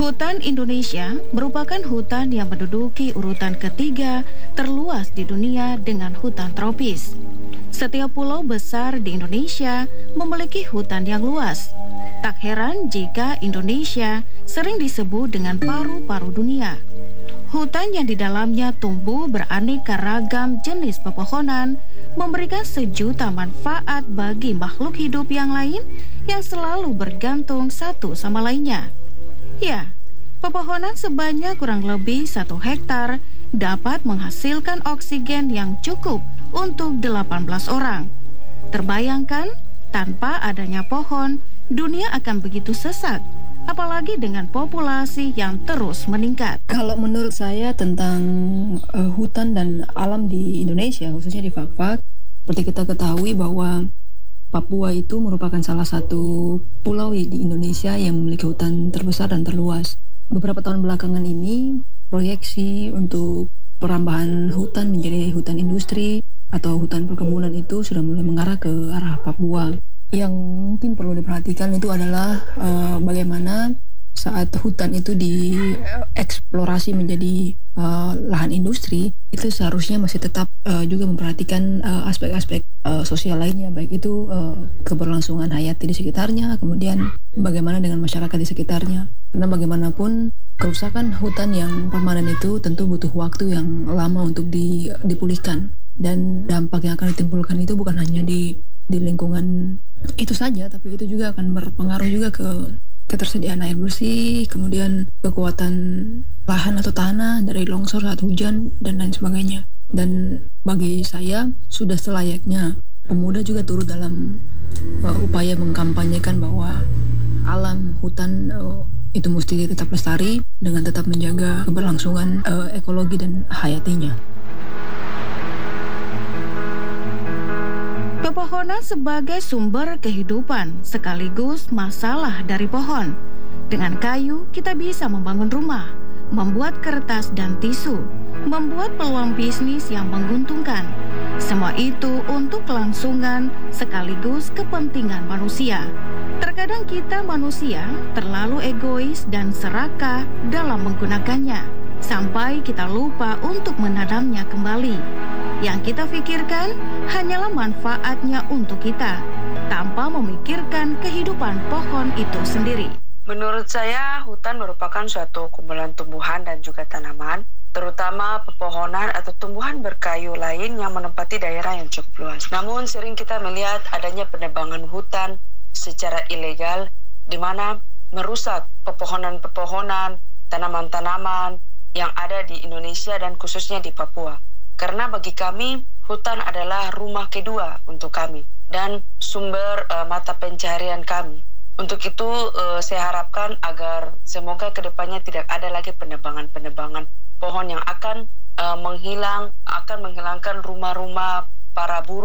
Hutan Indonesia merupakan hutan yang menduduki urutan ketiga terluas di dunia dengan hutan tropis. Setiap pulau besar di Indonesia memiliki hutan yang luas. Tak heran jika Indonesia sering disebut dengan paru-paru dunia. Hutan yang di dalamnya tumbuh beraneka ragam jenis pepohonan memberikan sejuta manfaat bagi makhluk hidup yang lain yang selalu bergantung satu sama lainnya. Ya, pepohonan sebanyak kurang lebih 1 hektar dapat menghasilkan oksigen yang cukup untuk 18 orang. Terbayangkan, tanpa adanya pohon, dunia akan begitu sesak, apalagi dengan populasi yang terus meningkat. Kalau menurut saya tentang hutan dan alam di Indonesia, khususnya di Fak-Fak, seperti kita ketahui bahwa Papua itu merupakan salah satu pulau di Indonesia yang memiliki hutan terbesar dan terluas. Beberapa tahun belakangan ini, proyeksi untuk perambahan hutan menjadi hutan industri atau hutan perkebunan itu sudah mulai mengarah ke arah Papua. Yang mungkin perlu diperhatikan itu adalah bagaimana saat hutan itu dieksplorasi menjadi lahan industri, itu seharusnya masih tetap juga memperhatikan aspek-aspek sosial lainnya, baik itu keberlangsungan hayati di sekitarnya, kemudian bagaimana dengan masyarakat di sekitarnya. Karena bagaimanapun kerusakan hutan yang permanen itu tentu butuh waktu yang lama untuk dipulihkan, dan dampak yang akan ditimbulkan itu bukan hanya di lingkungan itu saja, tapi itu juga akan berpengaruh juga ke ketersediaan air bersih, kemudian kekuatan lahan atau tanah dari longsor saat hujan, dan lain sebagainya. Dan bagi saya, sudah selayaknya pemuda juga turut dalam upaya mengkampanyekan bahwa alam hutan itu mesti tetap lestari dengan tetap menjaga keberlangsungan ekologi dan hayatinya. Pepohonan sebagai sumber kehidupan sekaligus masalah dari pohon. Dengan kayu, kita bisa membangun rumah, membuat kertas dan tisu, membuat peluang bisnis yang menguntungkan. Semua itu untuk kelangsungan sekaligus kepentingan manusia. Terkadang kita manusia terlalu egois dan serakah dalam menggunakannya, sampai kita lupa untuk menanamnya kembali. Yang kita pikirkan hanyalah manfaatnya untuk kita, tanpa memikirkan kehidupan pohon itu sendiri. Menurut saya, hutan merupakan suatu kumpulan tumbuhan dan juga tanaman, terutama pepohonan atau tumbuhan berkayu lain yang menempati daerah yang cukup luas. Namun sering kita melihat adanya penebangan hutan secara ilegal, di mana merusak pepohonan-pepohonan, tanaman-tanaman yang ada di Indonesia dan khususnya di Papua. Karena bagi kami, hutan adalah rumah kedua untuk kami dan sumber mata pencaharian kami. Untuk itu, saya harapkan agar semoga kedepannya tidak ada lagi penebangan-penebangan pohon yang akan menghilangkan rumah-rumah para buruh